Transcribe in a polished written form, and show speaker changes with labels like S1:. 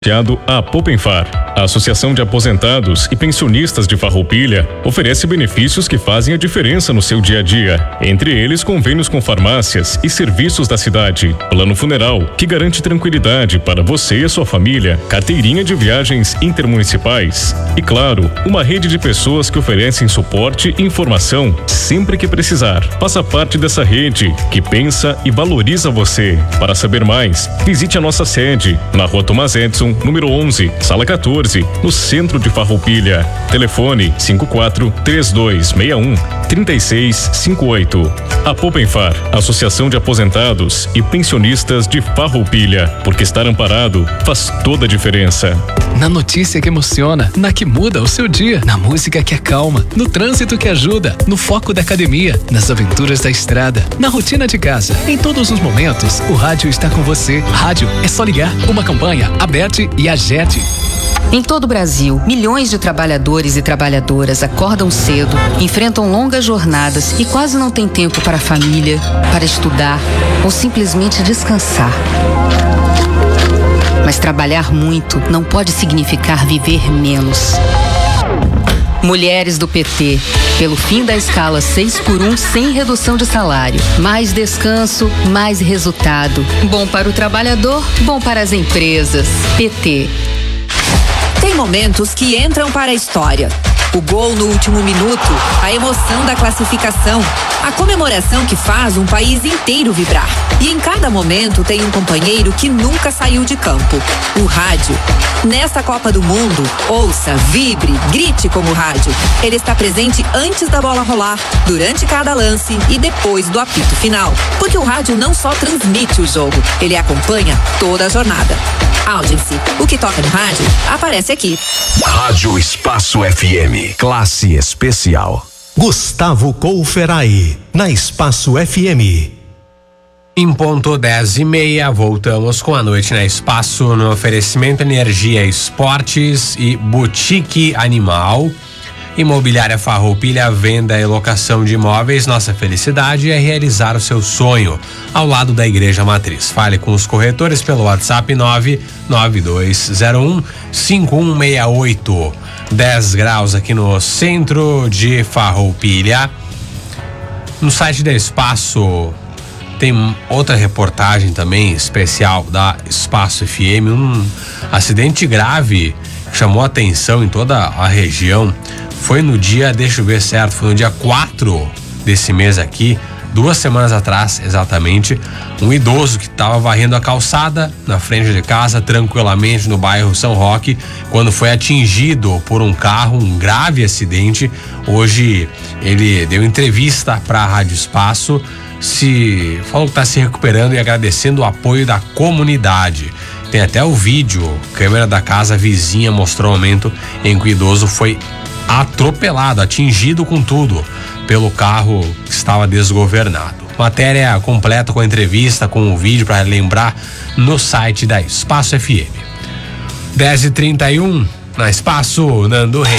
S1: A Poupenfar, a Associação de Aposentados e Pensionistas de Farroupilha, oferece benefícios que fazem a diferença no seu dia a dia. Entre eles, convênios com farmácias e serviços da cidade, plano funeral, que garante tranquilidade para você e a sua família, carteirinha de viagens intermunicipais e, claro, uma rede de pessoas que oferecem suporte e informação sempre que precisar. Faça parte dessa rede que pensa e valoriza você. Para saber mais, visite a nossa sede na Rua Tomás Edson, número 11, sala 14, no centro de Farroupilha. Telefone 54-3261-3658. A Poupenfar, Associação de Aposentados e Pensionistas de Farroupilha, porque estar amparado faz toda a diferença.
S2: Na notícia que emociona, na que muda o seu dia, na música que acalma, no trânsito que ajuda, no foco da academia, nas aventuras da estrada, na rotina de casa. Em todos os momentos, o rádio está com você. Rádio é só ligar. Uma campanha aberta e a JET.
S3: Em todo o Brasil, milhões de trabalhadores e trabalhadoras acordam cedo, enfrentam longas jornadas e quase não têm tempo para a família, para estudar ou simplesmente descansar. Mas trabalhar muito não pode significar viver menos. Mulheres do PT, pelo fim da escala 6x1 sem redução de salário. Mais descanso, mais resultado. Bom para o trabalhador, bom para as empresas. PT.
S4: Tem momentos que entram para a história. O gol no último minuto, a emoção da classificação, a comemoração que faz um país inteiro vibrar. E em cada momento tem um companheiro que nunca saiu de campo, o rádio. Nesta Copa do Mundo, ouça, vibre, grite como o rádio. Ele está presente antes da bola rolar, durante cada lance e depois do apito final. Porque o rádio não só transmite o jogo, ele acompanha toda a jornada. Audience, o que toca no rádio, aparece aqui.
S5: Rádio Espaço FM, classe especial.
S6: Gustavo Couferai, na Espaço FM.
S7: Em ponto 10:30, voltamos com a noite na Espaço, no oferecimento Energia Esportes e Boutique Animal. Imobiliária Farroupilha, venda e locação de imóveis. Nossa felicidade é realizar o seu sonho ao lado da Igreja Matriz. Fale com os corretores pelo WhatsApp 99201-5168. 10 graus aqui no centro de Farroupilha. No site da Espaço tem outra reportagem também especial da Espaço FM. Um acidente grave que chamou a atenção em toda a região. Foi no dia, deixa eu ver certo, foi no dia 4 desse mês aqui, 2 semanas atrás exatamente, um idoso que estava varrendo a calçada na frente de casa tranquilamente no bairro São Roque, quando foi atingido por um carro, um grave acidente. Hoje ele deu entrevista para a Rádio Espaço, falou que está se recuperando e agradecendo o apoio da comunidade. Tem até o vídeo, câmera da casa vizinha mostrou o momento em que o idoso foi atropelado, atingido com tudo pelo carro que estava desgovernado. Matéria completa com a entrevista, com o vídeo para lembrar no site da Espaço FM. 10h31 na Espaço, Nando Reis.